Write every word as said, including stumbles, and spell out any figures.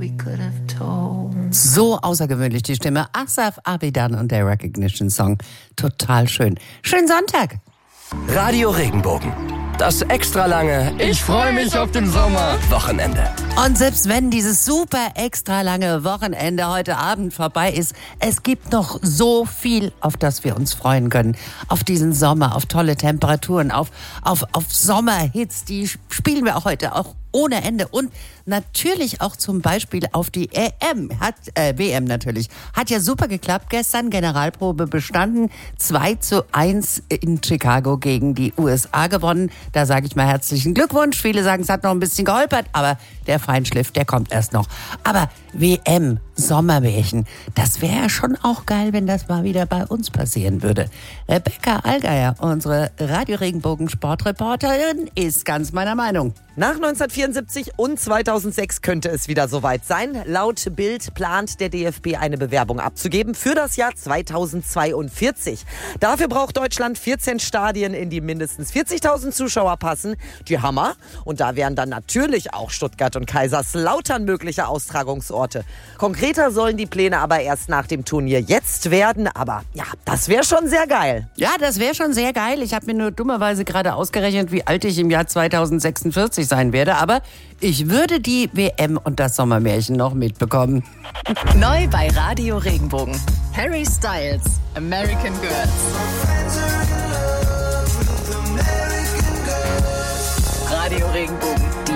So außergewöhnlich die Stimme. Asaf Abidan und der Recognition Song. Total schön. Schönen Sonntag. Radio Regenbogen. Das extra lange Ich freue mich auf den Sommer Wochenende. Und selbst wenn dieses super extra lange Wochenende heute Abend vorbei ist, es gibt noch so viel, auf das wir uns freuen können. Auf diesen Sommer, auf tolle Temperaturen, auf, auf, auf Sommerhits, die spielen wir auch heute auch ohne Ende. Und natürlich auch zum Beispiel auf die E M, hat, äh, W M natürlich. Hat ja super geklappt gestern, Generalprobe bestanden. zwei zu eins in Chicago gegen die U S A gewonnen. Da sage ich mal herzlichen Glückwunsch. Viele sagen, es hat noch ein bisschen geholpert, aber der Feinschliff, der kommt erst noch. Aber W M, Sommermärchen, das wäre ja schon auch geil, wenn das mal wieder bei uns passieren würde. Rebecca Allgeier, unsere Radio-Regenbogen-Sportreporterin, ist ganz meiner Meinung. Nach neunzehnhundertvierundsiebzig und zweitausendsechs könnte es wieder soweit sein. Laut Bild plant der D F B eine Bewerbung abzugeben für das Jahr zweitausendzweiundvierzig. Dafür braucht Deutschland vierzehn Stadien, in die mindestens vierzigtausend Zuschauer passen. Die Hammer. Und da wären dann natürlich auch Stuttgart und Kaiserslautern mögliche Austragungsorte. Konkreter sollen die Pläne aber erst nach dem Turnier jetzt werden. Aber ja, das wäre schon sehr geil. Ja, das wäre schon sehr geil. Ich habe mir nur dummerweise gerade ausgerechnet, wie alt ich im Jahr zweitausendsechsundvierzig sein werde. Aber ich würde die W M und das Sommermärchen noch mitbekommen. Neu bei Radio Regenbogen. Harry Styles, American Girls. Radio Regenbogen.